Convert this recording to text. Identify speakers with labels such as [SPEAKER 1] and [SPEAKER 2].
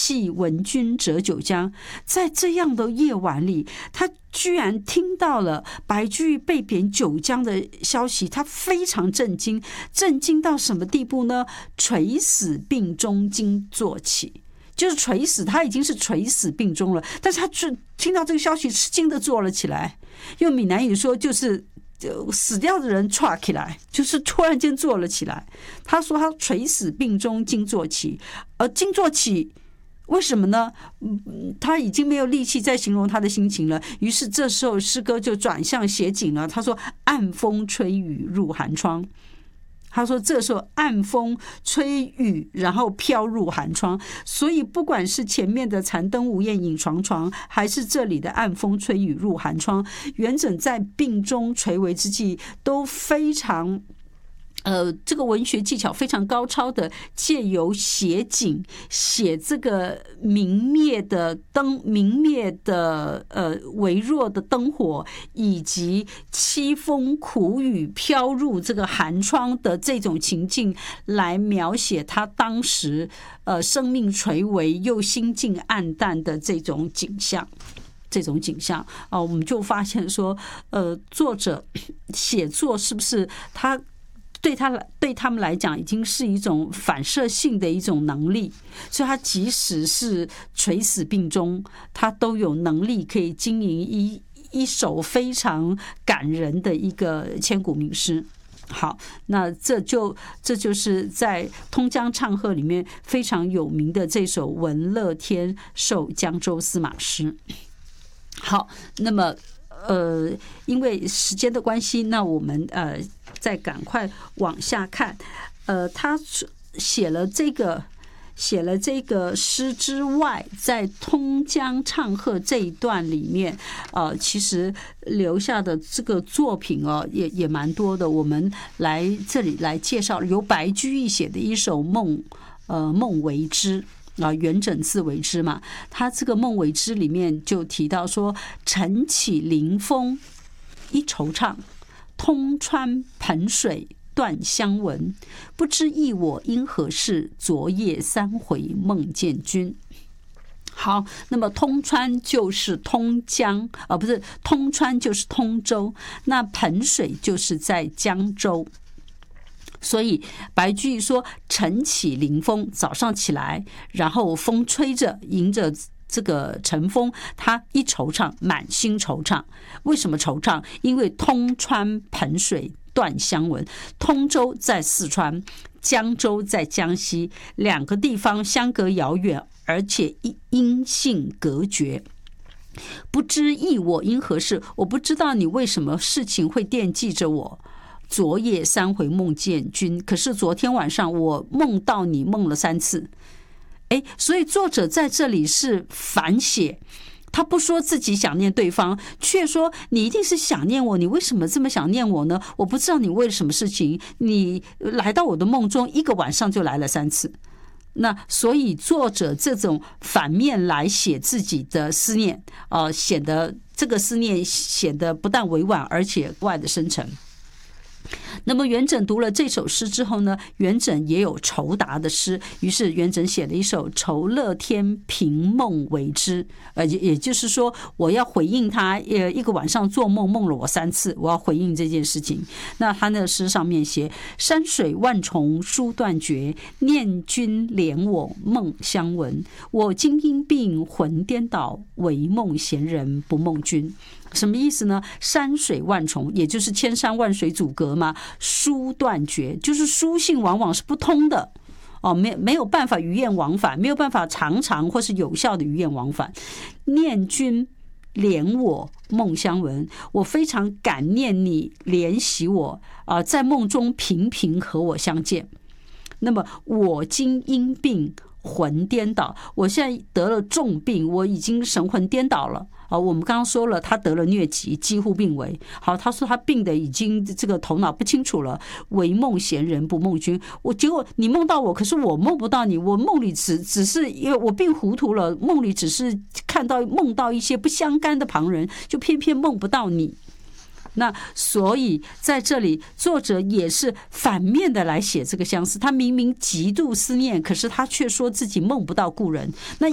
[SPEAKER 1] 系闻君折九江。在这样的夜晚里，他居然听到了白居易被贬九江的消息，他非常震惊，震惊到什么地步呢？垂死病中惊坐起，就是垂死，他已经是垂死病中了，但是他听到这个消息，吃惊的坐了起来。用闽南语说，就是死掉的人歘起来，就是突然间坐了起来。他说他垂死病中惊坐起，而惊坐起为什么呢？他已经没有力气再形容他的心情了。于是这时候诗歌就转向写景了。他说暗风吹雨入寒窗。他说这时候暗风吹雨，然后飘入寒窗。所以不管是前面的残灯无焰影床床，还是这里的暗风吹雨入寒窗，元稹在病中垂危之际都非常这个文学技巧非常高超的，借由写景，写这个明灭的微弱的灯火，以及凄风苦雨飘入这个寒窗的这种情境，来描写他当时生命垂危又心境暗淡的这种景象。我们就发现说，作者写作是不是他对他们来讲已经是一种反射性的一种能力，所以他即使是垂死病中，他都有能力可以经营一首非常感人的一个千古名诗。好，那这就是在《通江唱和》里面非常有名的这首《闻乐天授江州司马诗》。好，那么因为时间的关系，那我们再赶快往下看。他写了这个诗之外，在《通江唱和》这一段里面，其实留下的这个作品也蛮多的。我们来这里来介绍由白居易写的一首梦为之。元稹字为之嘛，他这个梦为之里面就提到说：晨起临风一惆怅，通川盆水断香闻。不知忆我因何事，昨夜三回梦见君。好，那么通川就是通江，不是通川就是通州，那盆水就是在江州。所以白居易说晨起临风，早上起来，然后风吹着，迎着这个晨风，他一惆怅，满心惆怅。为什么惆怅？因为通川盆水断香闻。通州在四川，江州在江西，两个地方相隔遥远，而且音信隔绝。不知忆我因何事，我不知道你为什么事情会惦记着我。昨夜三回梦见君，可是昨天晚上我梦到你，梦了3次。所以作者在这里是反写，他不说自己想念对方，却说你一定是想念我，你为什么这么想念我呢？我不知道你为了什么事情，你来到我的梦中，一个晚上就来了3次。那所以作者这种反面来写自己的思念，显得这个思念显得不但委婉，而且格外的深沉。那么元稹读了这首诗之后呢，元稹也有酬答的诗，于是元稹写了一首《酬乐天凭梦为之》，也就是说我要回应他，一个晚上做梦梦了我3次，我要回应这件事情。那他那个诗上面写：山水万重书断绝，念君怜我梦相闻。我今因病魂颠倒，唯梦闲人不梦君。什么意思呢？山水万重，也就是千山万水阻隔嘛。书断绝，就是书信往往是不通的，没有办法鱼雁往返，没有办法常常或是有效的鱼雁往返。念君怜我梦相闻，我非常感念你怜惜我，在梦中频频和我相见。那么我今因病魂颠倒，我现在得了重病，我已经神魂颠倒了。我们刚刚说了，他得了疟疾，几乎病危。好，他说他病的已经这个头脑不清楚了，唯梦闲人不梦君。结果你梦到我，可是我梦不到你，我梦里只是因为我病糊涂了，梦里只是梦到一些不相干的旁人，就偏偏梦不到你。那所以在这里作者也是反面的来写这个相思，他明明极度思念，可是他却说自己梦不到故人。那